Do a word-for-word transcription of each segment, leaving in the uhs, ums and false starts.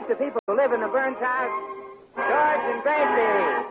introduce the people who live in the Burns house, George and Gracie.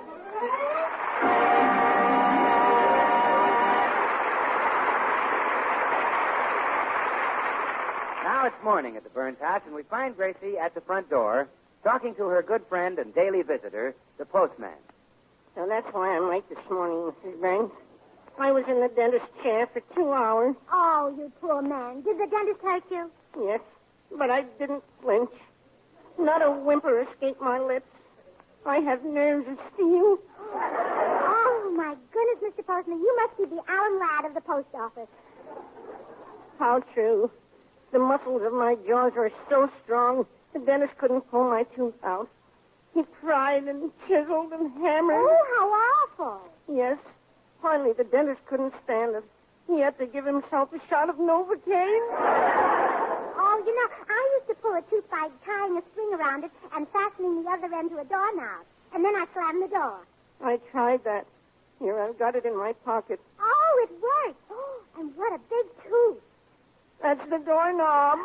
Now it's morning at the Burns house, and we find Gracie at the front door talking to her good friend and daily visitor, the postman. So that's why I'm late this morning, Missus Burns. I was in the dentist's chair for two hours. Oh, you poor man. Did the dentist hurt you? Yes, but I didn't flinch. Not a whimper escaped my lips. I have nerves of steel. Oh, my goodness, Mister Postman. You must be the Alan Ladd of the post office. How true. The muscles of my jaws are so strong, the dentist couldn't pull my tooth out. He pried and chiseled and hammered. Oh, how awful. Yes. Finally, the dentist couldn't stand it. He had to give himself a shot of Novocaine. Oh, you know, I used to pull a tooth by tying a string around it and fastening the other end to a doorknob. And then I slammed the door. I tried that. Here, I've got it in my pocket. Oh, it worked. Oh, and what a big tooth. That's the doorknob.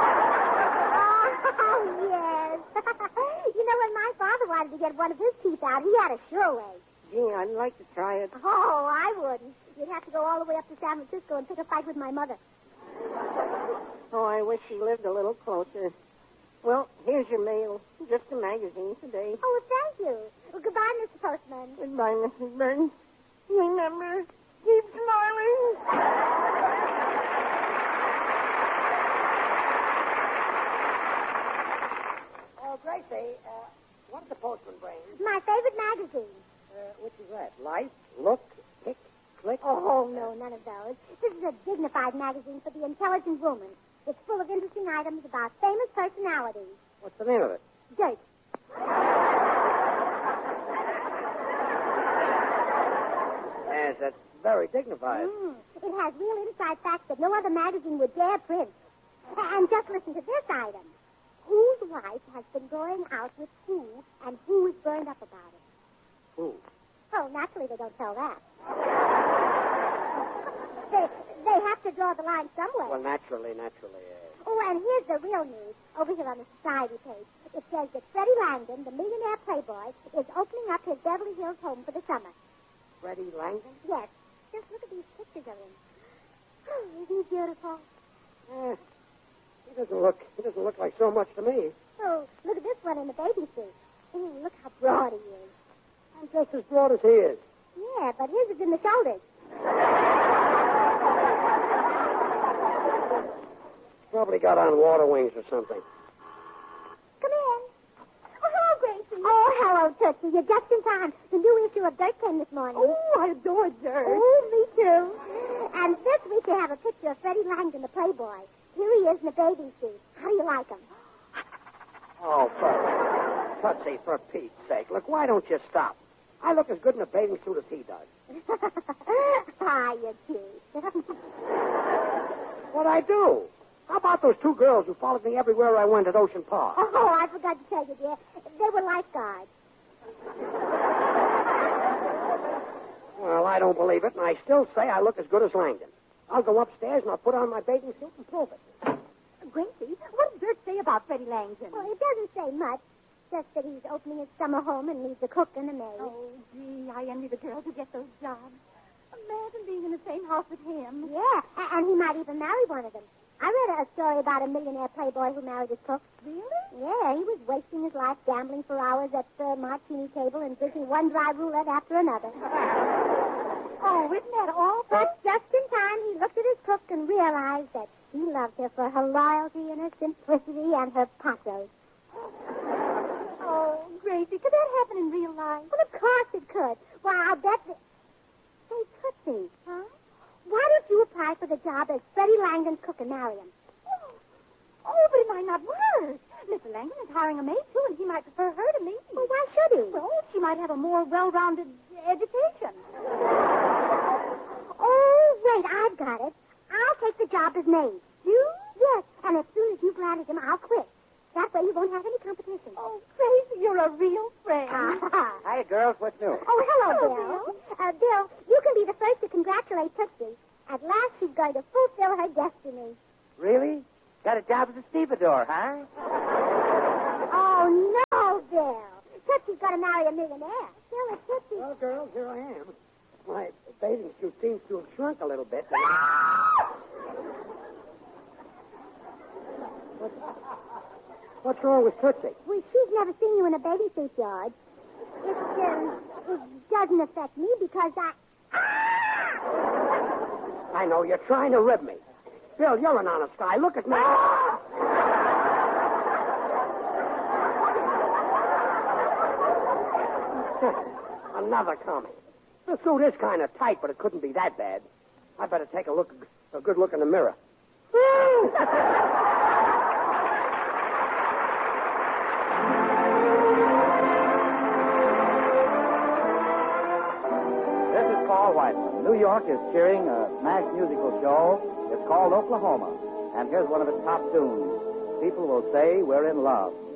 Oh, yes. You know, when my father wanted to get one of his teeth out, he had a sure way. Gee, I'd like to try it. Oh, I wouldn't. You'd have to go all the way up to San Francisco and pick a fight with my mother. Oh, I wish she lived a little closer. Well, here's your mail. Just a magazine today. Oh, well, thank you. Well, goodbye, Mister Postman. Goodbye, Missus Burns. Remember, keep smiling. Oh, Gracie, uh, what did the postman bring? My favorite magazine. Uh, which is that? Life, Look, Pick, Click? Oh, no, none of those. This is a dignified magazine for the intelligent woman. It's full of interesting items about famous personalities. What's the name of it? Dirt. Yes, that's very dignified. Mm. It has real inside facts that no other magazine would dare print. And just listen to this item. Whose wife has been going out with who, and who is burned up about it? Who? Oh, naturally they don't tell that. they, they have to draw the line somewhere. Well, naturally, naturally. Uh... Oh, and here's the real news over here on the society page. It says that Freddie Langdon, the millionaire playboy, is opening up his Beverly Hills home for the summer. Freddie Langdon? Yes. Just look at these pictures of him. Oh, isn't he beautiful? Eh, he doesn't look. He doesn't look like so much to me. Oh, look at this one in the bathing suit. Oh, look how broad he is. I'm just as broad as he is. Yeah, but his is in the shoulders. Probably got on water wings or something. Come in. Oh, hello, Gracie. Oh, hello, Tootsie. You're just in time. The new issue of Dirt came this morning. Oh, I adore Dirt. Oh, me too. And this week they have a picture of Freddie Langdon, the playboy. Here he is in a bathing suit. How do you like him? Oh, for, Tootsie, for Pete's sake. Look, why don't you stop? I look as good in a bathing suit as he does. Ah, you're cute. What I do? How about those two girls who followed me everywhere I went at Ocean Park? Oh, I forgot to tell you, dear. They were lifeguards. Well, I don't believe it, and I still say I look as good as Langdon. I'll go upstairs and I'll put on my bathing suit and prove it. Gracie, what does Dirt say about Freddie Langdon? Well, it doesn't say much. Just that he's opening his summer home and needs a cook and a maid. Oh, gee, I envy the girls who get those jobs. Imagine being in the same house with him. Yeah, a- and he might even marry one of them. I read a story about a millionaire playboy who married his cook. Really? Yeah, he was wasting his life gambling for hours at the martini table and drinking one dry roulette after another. Oh, isn't that awful? But just in time, he looked at his cook and realized that he loved her for her loyalty and her simplicity and her pathos. Oh, Gracie, could that happen in real life? Well, of course it could. Why, I'll bet that... Say, Tootsie. Huh? Why don't you apply for the job as Freddie Langdon's cook and marry him? Oh, oh, but it might not work. Mister Langdon is hiring a maid, too, and he might prefer her to me. Well, why should he? Well, she might have a more well-rounded education. Oh, wait, I've got it. I'll take the job as maid. You? Yes, and as soon as you've landed him, I'll quit. That way you won't have any competition. Oh, Gracie, you're a real friend. Hiya, girls. What's new? Oh, hello, Hello, Bill. Uh, Bill, you can be the first to congratulate Tootsie. At last she's going to fulfill her destiny. Really? Got a job as a stevedore, huh? Oh, Oh, no, Bill. Tootsie's going to marry a millionaire. Bill, it's Tootsie. Well, girls, here I am. My bathing suit seems to have shrunk a little bit. What's, what's wrong with Tootsie? Well, she's never seen you in a bathing suit, George. It, uh, it doesn't affect me because I... I know, you're trying to rib me. Bill, you're an honest guy. Look at me. Another comment. The suit is kind of tight, but it couldn't be that bad. I better take a look, a good look in the mirror. This is Paul Whiteman. New York is cheering a smash musical show. It's called Oklahoma. And here's one of its top tunes. People will say we're in love.